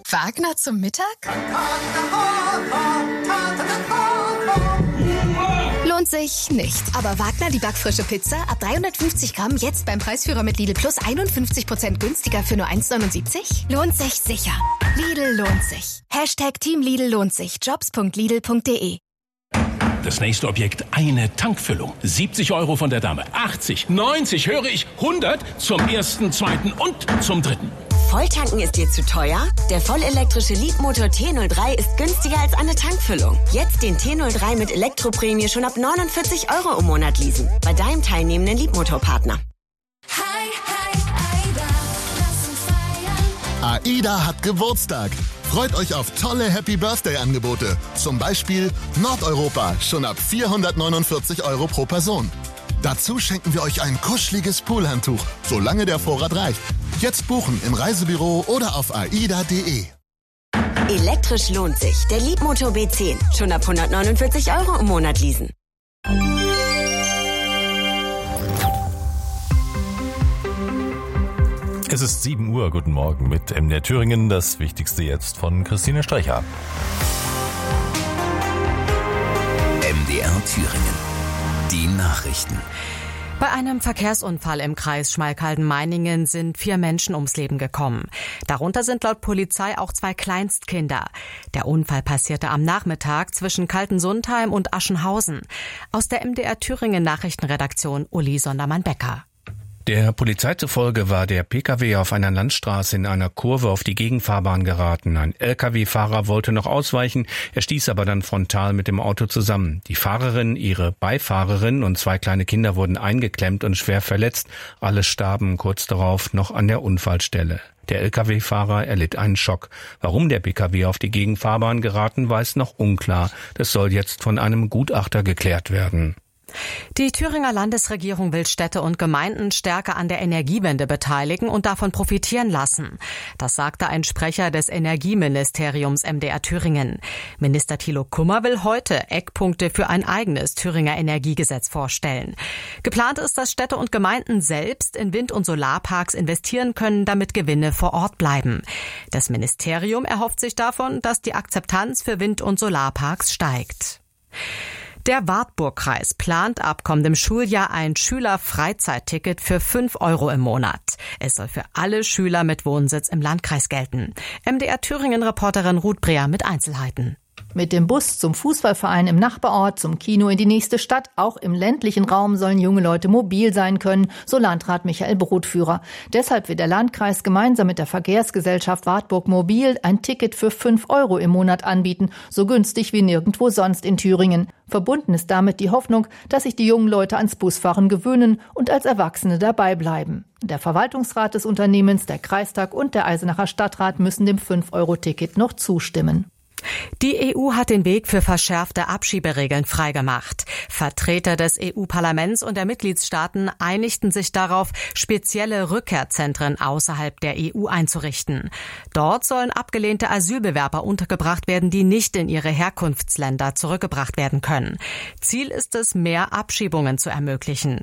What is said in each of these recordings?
Wagner zum Mittag? Lohnt sich nicht. Aber Wagner, die backfrische Pizza, ab 350 Gramm, jetzt beim Preisführer mit Lidl Plus 51% günstiger für nur 1,79? Lohnt sich sicher. Lidl lohnt sich. #Team Lidl lohnt sich. Jobs.lidl.de. Das nächste Objekt, eine Tankfüllung. 70 € von der Dame. 80, 90, höre ich, 100 zum ersten, zweiten und zum dritten. Volltanken ist dir zu teuer? Der vollelektrische Leapmotor T03 ist günstiger als eine Tankfüllung. Jetzt den T03 mit Elektroprämie schon ab 49 € im Monat leasen. Bei deinem teilnehmenden Leapmotor-Partner. AIDA hat Geburtstag. Freut euch auf tolle Happy-Birthday-Angebote. Zum Beispiel Nordeuropa, schon ab 449 € pro Person. Dazu schenken wir euch ein kuscheliges Poolhandtuch, solange der Vorrat reicht. Jetzt buchen im Reisebüro oder auf aida.de. Elektrisch lohnt sich. Der Leapmotor B10. Schon ab 149 € im Monat leasen. Es ist 7 Uhr. Guten Morgen mit MDR Thüringen. Das Wichtigste jetzt von Christine Streicher. MDR Thüringen. Die Nachrichten. Bei einem Verkehrsunfall im Kreis Schmalkalden-Meiningen sind 4 Menschen ums Leben gekommen. Darunter sind laut Polizei auch 2 Kleinstkinder. Der Unfall passierte am Nachmittag zwischen Kaltensundheim und Aschenhausen. Aus der MDR Thüringen Nachrichtenredaktion Uli Sondermann-Becker. Der Polizei zufolge war der Pkw auf einer Landstraße in einer Kurve auf die Gegenfahrbahn geraten. Ein Lkw-Fahrer wollte noch ausweichen, er stieß aber dann frontal mit dem Auto zusammen. Die Fahrerin, ihre Beifahrerin und 2 kleine Kinder wurden eingeklemmt und schwer verletzt. Alle starben kurz darauf noch an der Unfallstelle. Der Lkw-Fahrer erlitt einen Schock. Warum der Pkw auf die Gegenfahrbahn geraten war, ist noch unklar. Das soll jetzt von einem Gutachter geklärt werden. Die Thüringer Landesregierung will Städte und Gemeinden stärker an der Energiewende beteiligen und davon profitieren lassen. Das sagte ein Sprecher des Energieministeriums MDR Thüringen. Minister Thilo Kummer will heute Eckpunkte für ein eigenes Thüringer Energiegesetz vorstellen. Geplant ist, dass Städte und Gemeinden selbst in Wind- und Solarparks investieren können, damit Gewinne vor Ort bleiben. Das Ministerium erhofft sich davon, dass die Akzeptanz für Wind- und Solarparks steigt. Der Wartburgkreis plant ab kommendem Schuljahr ein Schülerfreizeitticket für 5 € im Monat. Es soll für alle Schüler mit Wohnsitz im Landkreis gelten. MDR Thüringen-Reporterin Ruth Breer mit Einzelheiten. Mit dem Bus zum Fußballverein im Nachbarort, zum Kino in die nächste Stadt. Auch im ländlichen Raum sollen junge Leute mobil sein können, so Landrat Michael Brotführer. Deshalb will der Landkreis gemeinsam mit der Verkehrsgesellschaft Wartburg Mobil ein Ticket für 5 € im Monat anbieten, so günstig wie nirgendwo sonst in Thüringen. Verbunden ist damit die Hoffnung, dass sich die jungen Leute ans Busfahren gewöhnen und als Erwachsene dabei bleiben. Der Verwaltungsrat des Unternehmens, der Kreistag und der Eisenacher Stadtrat müssen dem 5-€-Ticket noch zustimmen. Die EU hat den Weg für verschärfte Abschieberegeln freigemacht. Vertreter des EU-Parlaments und der Mitgliedstaaten einigten sich darauf, spezielle Rückkehrzentren außerhalb der EU einzurichten. Dort sollen abgelehnte Asylbewerber untergebracht werden, die nicht in ihre Herkunftsländer zurückgebracht werden können. Ziel ist es, mehr Abschiebungen zu ermöglichen.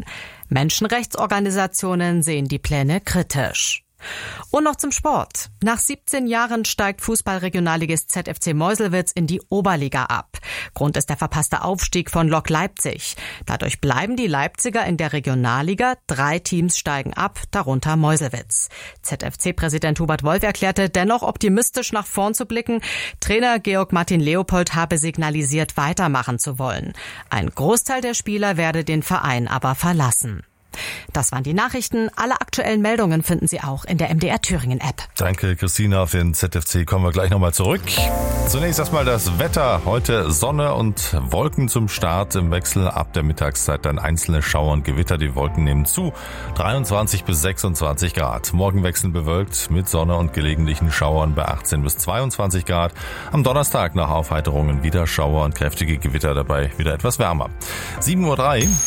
Menschenrechtsorganisationen sehen die Pläne kritisch. Und noch zum Sport. Nach 17 Jahren steigt Fußballregionalligist ZFC Meuselwitz in die Oberliga ab. Grund ist der verpasste Aufstieg von Lok Leipzig. Dadurch bleiben die Leipziger in der Regionalliga. 3 Teams steigen ab, darunter Meuselwitz. ZFC-Präsident Hubert Wolf erklärte dennoch optimistisch nach vorn zu blicken. Trainer Georg Martin Leopold habe signalisiert, weitermachen zu wollen. Ein Großteil der Spieler werde den Verein aber verlassen. Das waren die Nachrichten. Alle aktuellen Meldungen finden Sie auch in der MDR Thüringen App. Danke, Christina. Auf den ZFC kommen wir gleich nochmal zurück. Zunächst erstmal das Wetter. Heute Sonne und Wolken zum Start im Wechsel. Ab der Mittagszeit dann einzelne Schauer und Gewitter. Die Wolken nehmen zu. 23 bis 26 Grad. Morgen wechselnd bewölkt mit Sonne und gelegentlichen Schauern bei 18 bis 22 Grad. Am Donnerstag nach Aufheiterungen wieder Schauer und kräftige Gewitter, dabei wieder etwas wärmer. 7:03 Uhr.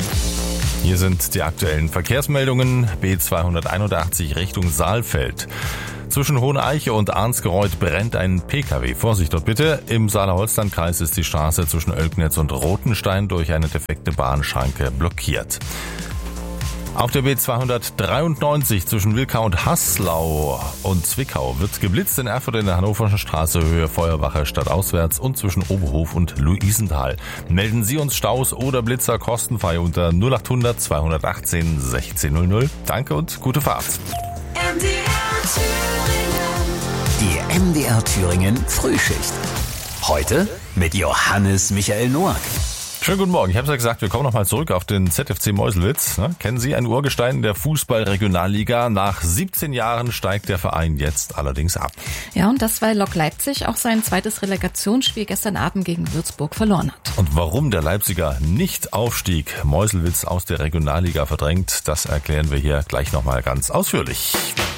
Hier sind die aktuellen Verkehrsmeldungen. B281 Richtung Saalfeld. Zwischen Hoheneiche und Arnsgereuth brennt ein Pkw. Vorsicht dort bitte. Im Saale-Holstein-Kreis ist die Straße zwischen Oelknitz und Rothenstein durch eine defekte Bahnschranke blockiert. Auf der B293 zwischen Wilkau und Haslau und Zwickau wird geblitzt in Erfurt in der Hannoverschen Straße Höhe Feuerwache stadtauswärts und zwischen Oberhof und Luisenthal. Melden Sie uns Staus oder Blitzer kostenfrei unter 0800 218 1600. Danke und gute Fahrt. Die MDR Thüringen Frühschicht. Heute mit Johannes Michael Noack. Schönen guten Morgen. Ich habe es ja gesagt, wir kommen nochmal zurück auf den ZFC Meuselwitz. Kennen Sie ein Urgestein der Fußball-Regionalliga? Nach 17 Jahren steigt der Verein jetzt allerdings ab. Ja, und das, weil Lok Leipzig auch sein zweites Relegationsspiel gestern Abend gegen Würzburg verloren hat. Und warum der Leipziger nicht aufstieg, Meuselwitz aus der Regionalliga verdrängt, das erklären wir hier gleich nochmal ganz ausführlich.